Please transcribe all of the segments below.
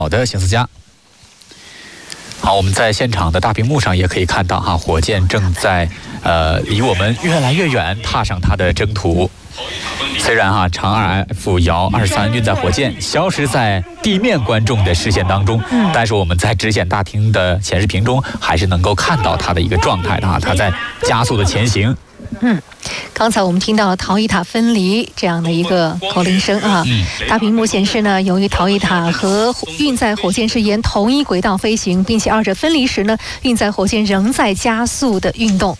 好的，邢思佳。好，我们在现场的大屏幕上也可以看到哈，火箭正在离我们越来越远，踏上它的征途。虽然哈长2 F 遥23运载火箭消失在地面观众的视线当中，但是我们在直显大厅的显示屏中还是能够看到它的一个状态的哈，它在加速的前行。 刚才我们听到逃逸塔分离这样的一个口令声啊。大屏幕显示呢，由于逃逸塔和运载火箭是沿同一轨道飞行，并且二者分离时呢，运载火箭仍在加速的运动。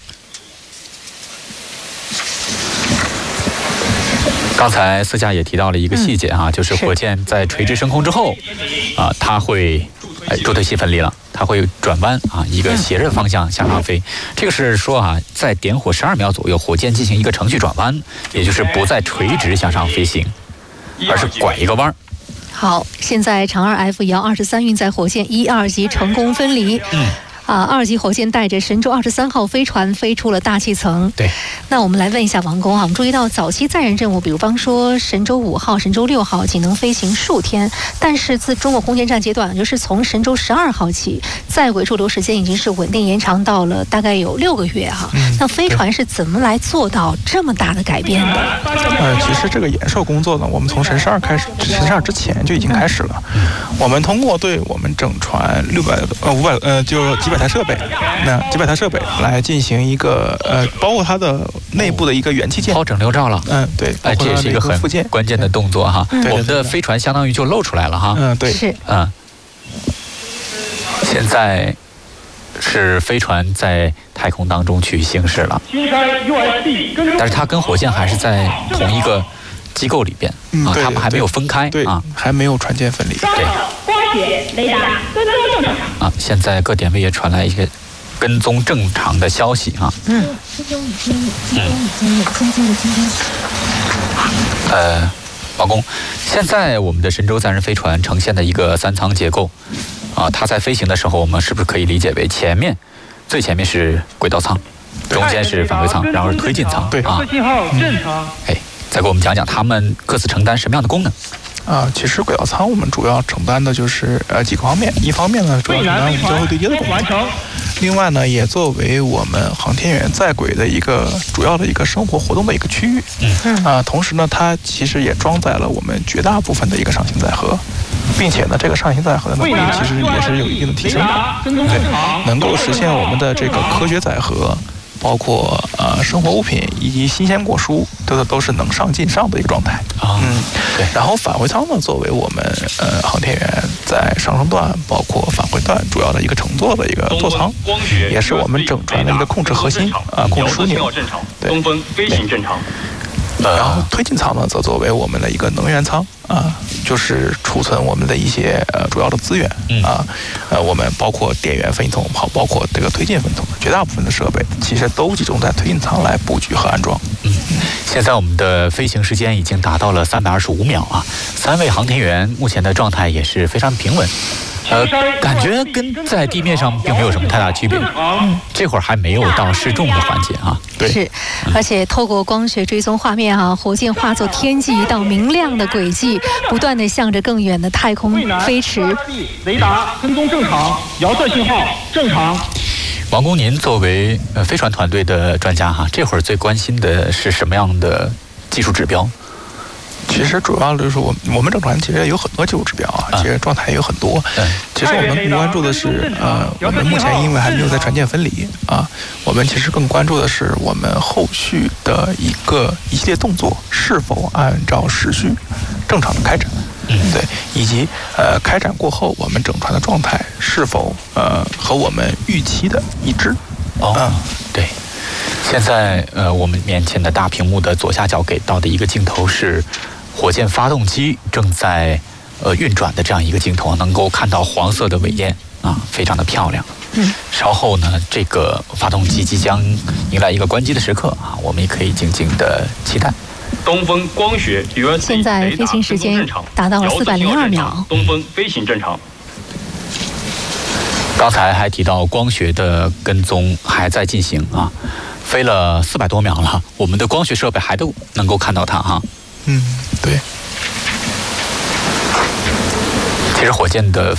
刚才思佳也提到了一个细节哈，就是火箭在垂直升空之后，它会助推器分离了，它会转弯啊，一个斜着的方向向上飞。这个是说啊，在点火12秒左右，火箭进行一个程序转弯，也就是不再垂直向上飞行，而是拐一个弯。 好，现在长2 F 遥23运载火箭1、2级成功分离。2级火箭带着神舟23号飞船飞出了大气层。 对， 那我们来问一下王工啊，我们注意到早期载人任务，比方说神舟5号、神舟6号仅能飞行数天，但是自中国空间站阶段，就是从神舟12号起，在轨驻留时间已经是稳定延长到了大概有6个月哈。那飞船是怎么来做到这么大的改变的？ 其实这个延寿工作呢，我们从神12开始，神12之前就已经开始了。我们通过对我们整船500就几百台设备，几百台设备来进行一个包括它的内部的一个元器件， 抛整流罩了。 对， 这也是一个很关键的动作哈。我们的飞船相当于就露出来了哈。 对， 是。 现在是飞船在太空当中去行驶了，但是它跟火箭还是在同一个机构里边啊，它们还没有分开啊， 还没有船舰分离。 对。 光学雷达跟踪正常啊，现在各点位也传来一个跟踪正常的消息啊。王工，现在我们的神舟载人飞船呈现的一个3舱结构啊，它在飞行的时候，我们是不是可以理解为最前面是轨道舱，中间是返回舱，然后是推进舱？ 对啊。 信号正常。 再给我们讲讲他们各自承担什么样的功能？ 其实轨道舱我们主要承担的就是几个方面，一方面呢主要承担我们交会对接的功能，另外呢也作为我们航天员在轨的一个主要的一个生活活动的一个区域。同时呢它其实也装载了我们绝大部分的一个上行载荷，并且呢这个上行载荷的能力其实也是有一定的提升的，对，能够实现我们的这个科学载荷，包括生活物品以及新鲜果蔬，都是能上进上的一个状态。 对。 然后返回舱呢，作为我们航天员在上升段包括返回段主要的一个乘坐的一个座舱，也是我们整船的一个控制核心控制枢纽。对。 东风飞行正常。 然后推进舱呢，则作为我们的一个能源舱就是储存我们的一些主要的资源我们包括电源分筒，包括这个推进分筒，绝大部分的设备其实都集中在推进舱来布局和安装。 现在我们的飞行时间已经达到了325秒啊，3位航天员目前的状态也是非常平稳。感觉跟在地面上并没有什么太大区别。这会儿还没有到失重的环节啊。 对， 是，而且透过光学追踪画面啊，火箭化作天际一道明亮的轨迹，不断地向着更远的太空飞驰。 雷达跟踪正常，遥测信号正常。 王工，您作为飞船团队的专家哈，这会儿最关心的是什么样的技术指标？ 其实主要就是我们整船其实有很多技术指标其实状态也有很多。其实我们更关注的是我们目前因为还没有在船舰分离我们其实更关注的是我们后续的一系列动作是否按照时序正常的开展。对，以及开展过后我们整船的状态是否和我们预期的一致。 对。现在我们面前的大屏幕的左下角给到的一个镜头是火箭发动机正在运转的这样一个镜头，能够看到黄色的尾焰非常的漂亮。稍后呢，这个发动机即将迎来一个关机的时刻我们也可以静静的期待。 东风光学 USB 现在飞行时间达到了402秒。 东风飞行正常。 刚才还提到光学的跟踪还在进行飞了400多秒了，我们的光学设备还都能够看到它对。 其实火箭的